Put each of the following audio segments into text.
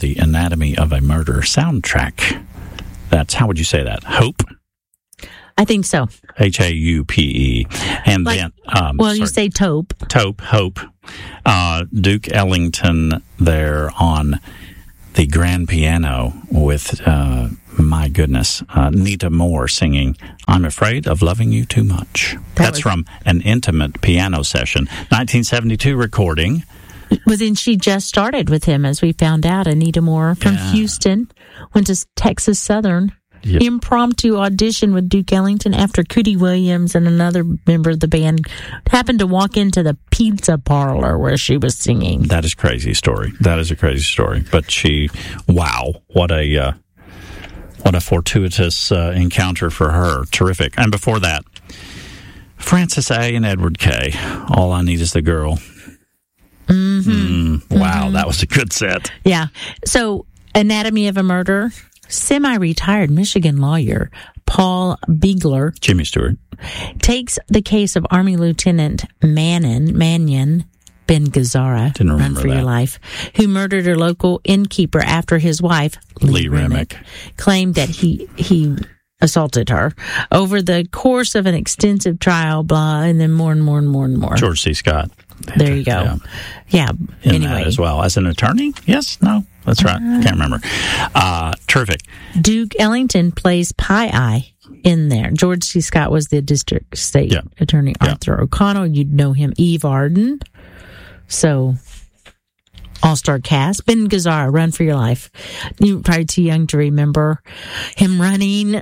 the Anatomy of a Murder soundtrack. That's, how would you say that? Hope? I think so. H-A-U-P-E. And then... you say taupe. Taupe, Hope. Duke Ellington there on the grand piano with, my goodness, Nita Moore singing, I'm Afraid of Loving You Too Much. That's from an intimate piano session. 1972 recording. Well, then she just started with him, as we found out. Anita Moore from Houston went to Texas Southern. Yep. Impromptu audition with Duke Ellington after Cootie Williams and another member of the band happened to walk into the pizza parlor where she was singing. That is a crazy story. That is a crazy story. But what a fortuitous encounter for her. Terrific. And before that, Francis A. and Edward K. All I Need Is the Girl. Mm-hmm. Wow, that was a good set. Yeah. So, Anatomy of a Murder. Semi-retired Michigan lawyer Paul Beigler, Jimmy Stewart, takes the case of Army Lieutenant Mannion Ben Gazzara, Run for Your Life, who murdered a local innkeeper after his wife, Lee Remick, claimed that he assaulted her over the course of an extensive trial, and then more and more and more and more. George C. Scott. There you go. Yeah. Anyway, as well as an attorney. Yes. No. That's right. Can't remember. Terrific. Duke Ellington plays Pie Eye in there. George C. Scott was the district state attorney. Arthur O'Connell. You'd know him. Eve Arden. So, all-star cast. Ben Gazzara, Run for Your Life. You're probably too young to remember him running.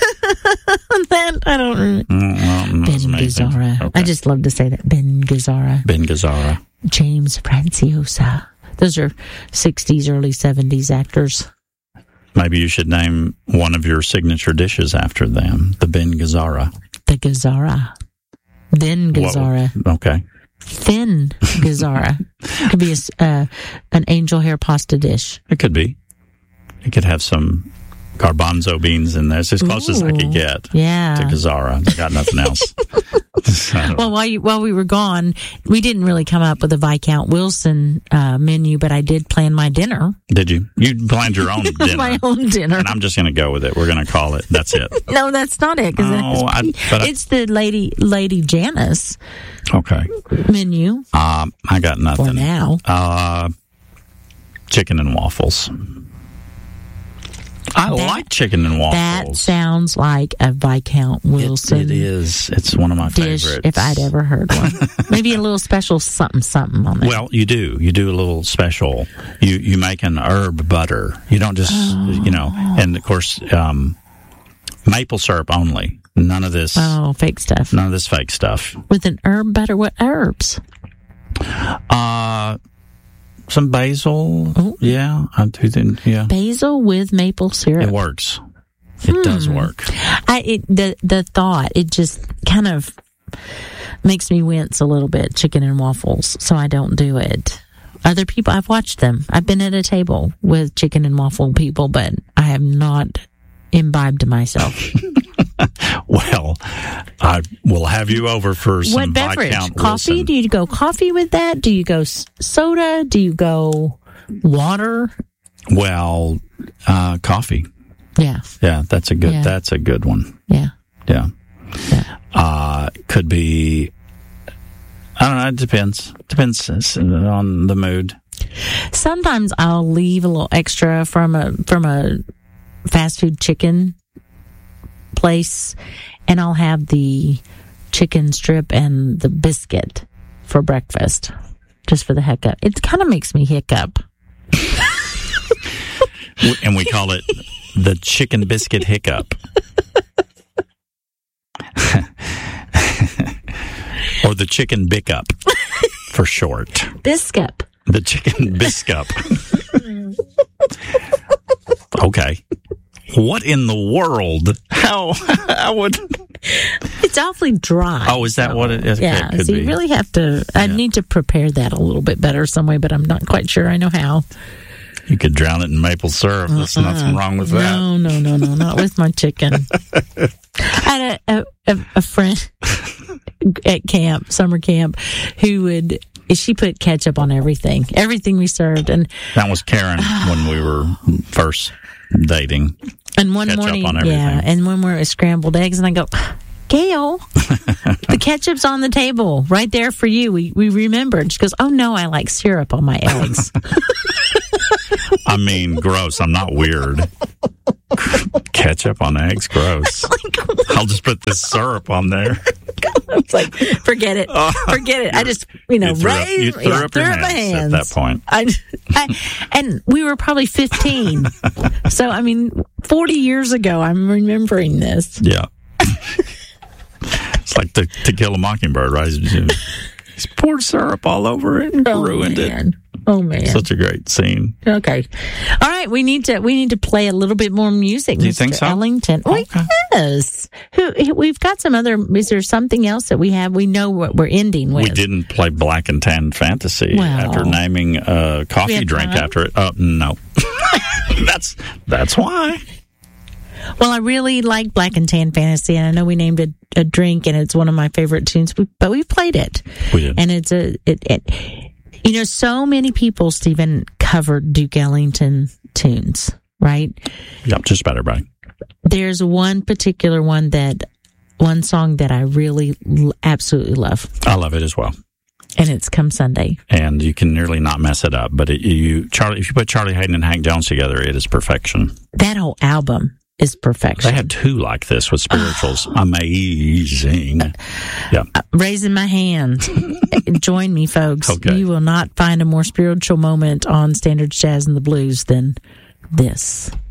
I don't remember. Ben Gazzara. Okay. I just love to say that. Ben Gazzara. Ben Gazzara. James Franciosa. Those are 60s, early 70s actors. Maybe you should name one of your signature dishes after them. The Ben Gazzara. The Gazzara. Ben Gazzara. Okay. Thin Gazzara. Could be an angel hair pasta dish. It could be. It could have some garbanzo beans in there. It's as close as I could get to Gazzara. I got nothing else. Well, while we were gone, we didn't really come up with a Viscount Wilson menu, but I did plan my dinner. Did you? You planned your own dinner. My own dinner. And I'm just going to go with it. We're going to call it. That's it. No, that's not it. It's the Lady Janice menu. I got nothing. For now. Chicken and waffles. I like chicken and waffles. That sounds like a Viscount Wilson. It is. It's one of my dish, favorites. if I'd ever heard one. Maybe a little special something on it. Well, you do. You do a little special. You make an herb butter. You don't just, and of course, maple syrup only. None of this. Oh, fake stuff. None of this fake stuff. With an herb butter, what herbs? Some basil. Oh. Yeah. Basil with maple syrup. It works. It does work. The thought, it just kind of makes me wince a little bit, chicken and waffles, so I don't do it. Other people, I've watched them. I've been at a table with chicken and waffle people, but I have not imbibed myself. Well, I will have you over for some what beverage? Viscount Coffee? Wilson. Do you go coffee with that? Do you go soda? Do you go water? Well, coffee. Yeah. Yeah, that's a good one. Yeah. Yeah. Could be, I don't know, it depends. Depends on the mood. Sometimes I'll leave a little extra from a fast food chicken place, and I'll have the chicken strip and the biscuit for breakfast, just for the heck of it. It kind of makes me hiccup. And we call it the chicken biscuit hiccup. Or the chicken bickup for short. Biscup. The chicken biscup. Okay. What in the world? How would... It's awfully dry. Oh, is that what it is? Yeah, it could so be. You really have to... I need to prepare that a little bit better some way, but I'm not quite sure I know how. You could drown it in maple syrup. There's nothing wrong with that. No, not with my chicken. I had a friend at camp, summer camp, who would she put ketchup on everything we served. And that was Karen when we were first dating. And one morning, and when we were scrambled eggs, and I go, Gail, the ketchup's on the table right there for you. We remembered. She goes, oh no, I like syrup on my eggs. I mean, gross. I'm not weird. Ketchup on eggs, gross. I'll just put this syrup on there. It's like, forget it. Forget it. I just, you threw up your hands at that point. And we were probably 15. So, I mean, 40 years ago, I'm remembering this. Yeah. It's like To Kill a Mockingbird, right? He's poured syrup all over it and ruined it. Oh man! Such a great scene. Okay, all right. We need to play a little bit more music. Do you think so? Ellington. Okay. Yes. We've got some other. Is there something else that we have? We know what we're ending with. We didn't play Black and Tan Fantasy after naming a coffee drink after it. No. That's why. Well, I really like Black and Tan Fantasy, and I know we named it a drink, and it's one of my favorite tunes. But we played it. We did, and it's so many people, Stephen, covered Duke Ellington tunes, right? Yep, just about everybody. There's one particular one song that I really absolutely love. I love it as well. And it's Come Sunday. And you can nearly not mess it up. But if you put Charlie Hayden and Hank Jones together, it is perfection. That whole album is perfection. They had two like this with spirituals. Amazing. Yeah. Raising my hand. Join me, folks. Okay. You will not find a more spiritual moment on Standards Jazz and the Blues than this.